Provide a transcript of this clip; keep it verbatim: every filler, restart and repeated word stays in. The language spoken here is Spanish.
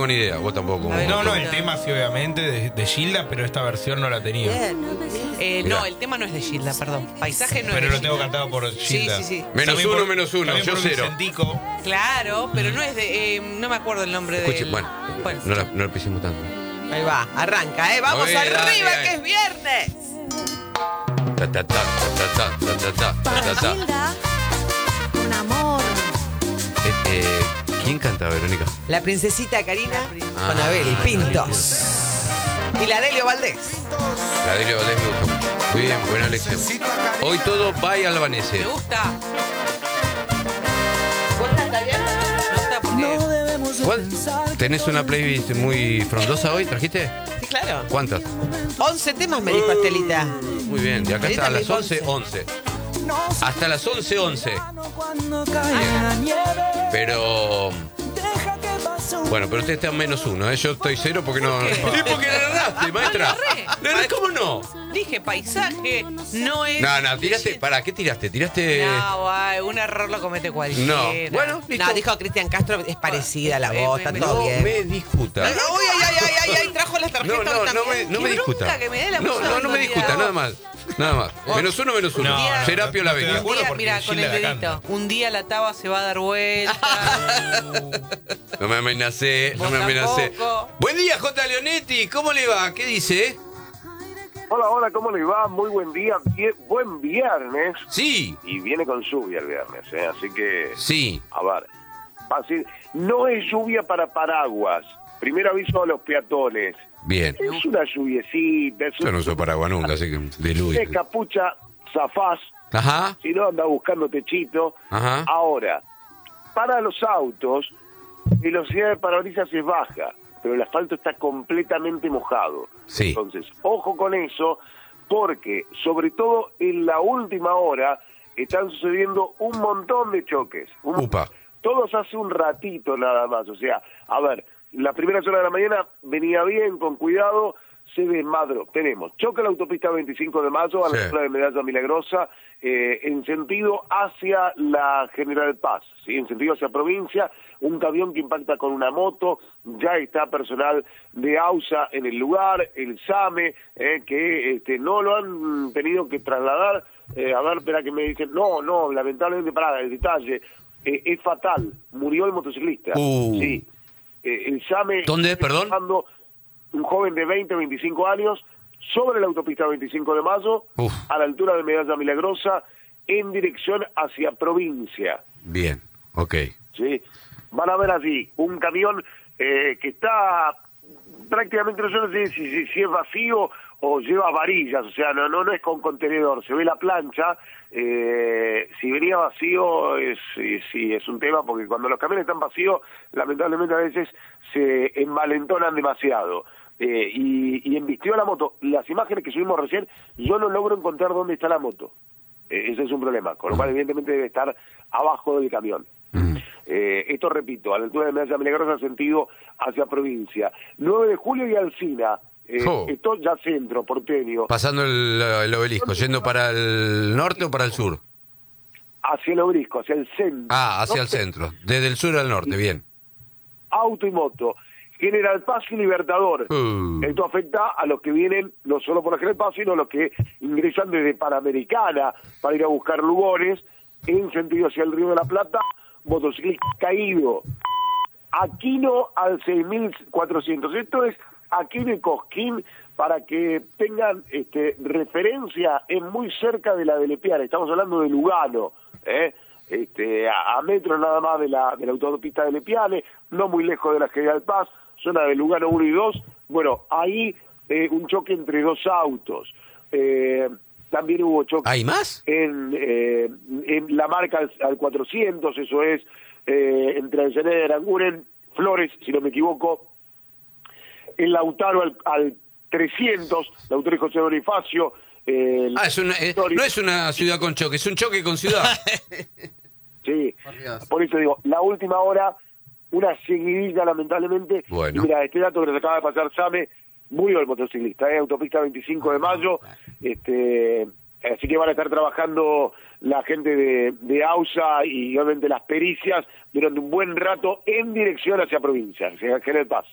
tengo ni idea, vos tampoco. A ver, No, no, el tema sí, obviamente, de, de Gilda, pero esta versión no la tenía. Eh, Mirá. no, el tema no es de Gilda, perdón. Paisaje no Pero es de lo tengo Gilda. cantado por Sí, Gilda. sí, sí. Menos También uno, por- menos uno, también yo por cero. Vicentico. Claro, pero no es de... eh, no me acuerdo el nombre de... Escuche, bueno, Bueno, no la, no la pisemos tanto. ahí va, arranca, ¿eh? Vamos Muy bien, arriba, dale, dale. que es viernes. Ta, ta, ta, ta, ta, ta, ta, ta, ta, ta. Gilda, con amor. Eh, eh, ¿Quién canta, Verónica? La princesita Karina Ah, con Abel no, Pintos. Y la Delio Valdés. La Delio Valdés me gusta mucho. Muy bien, buena elección. Hoy todo va y albanese. ¿Te gusta? ¿Vos estás bien? No está porque... ¿Cuál? ¿Tenés una playlist muy frondosa hoy? ¿Trajiste? Sí, claro. ¿Cuántas? once temas me dijo Estelita. Muy bien, de acá Estelita está a me las dijo once, once. Hasta las once, once. Pero... Bueno, pero usted está en menos uno, ¿eh? Yo estoy cero porque no... ¿Por qué? Sí, porque le erraste, maestra. Le erré. Le erré, ¿cómo no? Dije paisaje, no es... No, no, tiraste... ¿Para qué tiraste? Tiraste... No, guay, un error lo comete cualquiera. No, bueno, listo. No, dijo Cristian Castro, es parecida la Eh, voz, está me- todo no bien. me discuta. Ay, ay, ay, ay, ay, ay, trajo las No, tarjetas no, no también. me, no Qué me discuta. bronca que me dé la no, puta no, no me autoridad. discuta, nada más. Nada más. Menos uno, menos uno. No, Serapio no, la no estoy de venga. acuerdo. Un día, porque mira, con el Gilda la dedito. canta. Un día la taba se va a dar vuelta. No me amenacé, no Vos me amenacé. tampoco. Buen día, J. Leonetti. ¿Cómo le va? ¿Qué dice? Hola, hola, ¿cómo le va? Muy buen día, Vie- buen viernes. Sí, Y viene con lluvia el viernes, ¿eh? Así que, sí. a ver, fácil. No es lluvia para paraguas. Primer aviso a los peatones. Bien. Es una lluviecita, es Yo no un... soy paraguas nunca, así que diluvio. de capucha, zafás, Ajá, si no anda buscando techito. ajá. Ahora, para los autos, velocidad de parabrisas es baja, pero el asfalto está completamente mojado. Sí. Entonces, ojo con eso, porque sobre todo en la última hora están sucediendo un montón de choques. Un- Upa. Todos hace un ratito nada más. O sea, a ver, la primera hora de la mañana venía bien, con cuidado, se desmadró. Tenemos choque a la autopista veinticinco de mayo, a la Sí. altura de Medalla Milagrosa, eh, en sentido hacia la General Paz, ¿sí? En sentido hacia provincia, un camión que impacta con una moto, ya está personal de AUSA en el lugar, el SAME, eh, que este, no lo han tenido que trasladar. Eh, a ver, espera que me dicen, no, no, lamentablemente, para el detalle, eh, es fatal, murió el motociclista. Uh. Sí. Eh, el SAME... ¿Dónde es, perdón? trabajando un joven de veinte, veinticinco años sobre la autopista veinticinco de mayo, Uf. a la altura de Medalla Milagrosa, en dirección hacia provincia. Bien, ok. ¿Sí? Van a ver allí un camión eh, que está prácticamente, no sé no sé si, si, si es vacío o lleva varillas, o sea, no, no, no es con contenedor, se ve la plancha. Eh, si venía vacío, es, sí, sí, es un tema, porque cuando los camiones están vacíos, lamentablemente a veces se envalentonan demasiado. Eh, y, y embistió la moto. Las imágenes que subimos recién, yo no logro encontrar dónde está la moto. Eh, ese es un problema, con lo cual evidentemente debe estar abajo del camión. Mm. Eh, esto repito, a la altura de Medalla Milagrosa, sentido hacia provincia. nueve de julio y Alsina. Eh, Oh. Esto ya centro, porteño. Pasando el, el obelisco, ¿yendo para el norte o para el sur? Hacia el obelisco, hacia el centro. Ah, hacia el Norte, centro. Desde el sur al norte, bien. Auto y moto. General Paz y Libertador. Uh. Esto afecta a los que vienen no solo por la General Paz, sino a los que ingresan desde Panamericana para ir a buscar lugares en sentido hacia el Río de la Plata. Motociclista caído. Aquino al seis mil cuatrocientos. Esto es Aquino y Cosquín, para que tengan este, referencia, es muy cerca de la de Lepiane. Estamos hablando de Lugano, ¿eh? Este, a, a metros nada más de la, de la autopista de Lepiane, no muy lejos de la General Paz, zona de Lugano uno y dos. Bueno, ahí eh, un choque entre dos autos. Eh, también hubo choque ¿Hay más? en, eh, en la marca al, al cuatrocientos, eso es eh, entre Avellaneda y Aranguren, Flores, si no me equivoco, el Lautaro al, al trescientos, Lautaro y José Bonifacio. Eh, Ah, es una, eh, no es una ciudad con choque, es un choque con ciudad. Sí, Por Dios. por eso digo, la última hora, una seguidilla lamentablemente. Bueno. Y mira, este dato que nos acaba de pasar Same, murió el motociclista, ¿eh? Autopista veinticinco de mayo, este, así que van a estar trabajando la gente de, de AUSA y obviamente las pericias durante un buen rato en dirección hacia provincia, hacia General Paz.